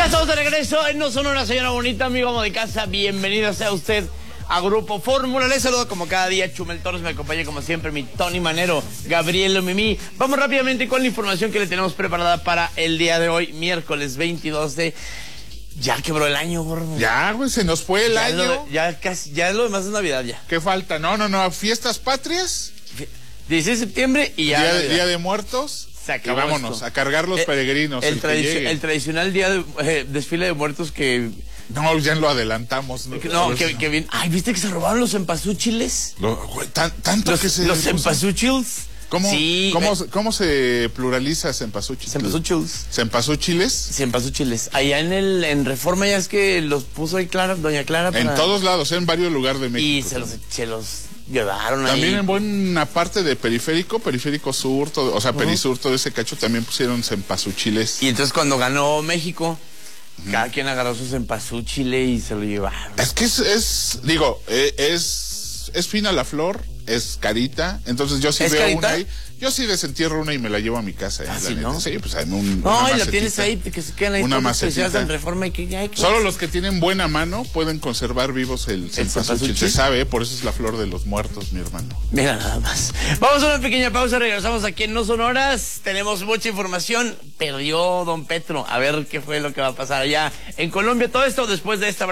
Ya estamos de regreso en No Sonora, señora bonita, amigo amo de casa. Bienvenido sea usted a Grupo Fórmula. Les saludo como cada día Chumel Torres, me acompaña como siempre mi Tony Manero, Gabriel Mimi. Vamos rápidamente con la información que le tenemos preparada para el día de hoy, miércoles 22 de... Ya quebró el año, gordo. Ya, güey, se nos fue el año. Ya lo demás es Navidad ya. ¿Qué falta? No, fiestas patrias. 16 de septiembre y ya... Día de Muertos. Se acabó y vámonos, esto. A cargar los peregrinos. El tradicional día de desfile de muertos que... No, ya lo adelantamos. Que bien. Ay, ¿viste que se robaron los cempasúchiles? Tanto que se... Los cempasúchiles. ¿Cómo se pluraliza cempasúchiles? Cempasúchiles. Cempasúchiles. Allá en Reforma ya es que los puso ahí doña Clara. En todos lados, en varios lugares de México. Y se los llevaron ahí. También en buena parte de Periférico Sur, Perisur, todo ese cacho, también pusieron cempasúchiles. Y entonces cuando ganó México, cada quien agarró su cempasúchile y se lo llevaron. Es que es fina la flor, es carita, entonces yo sí veo una ahí. Yo sí desentierro una y me la llevo a mi casa. ¿Sí, no? Sí, pues hay no, y la tienes ahí, que se quedan ahí todas especiales en Reforma. Solo los que tienen buena mano pueden conservar vivos el cempasúchil. Se sabe, por eso es la flor de los muertos, mi hermano. Mira nada más. Vamos a una pequeña pausa, regresamos aquí en No Sonoras. Tenemos mucha información. Perdió Don Petro. A ver qué fue lo que va a pasar allá en Colombia. Todo esto después de esta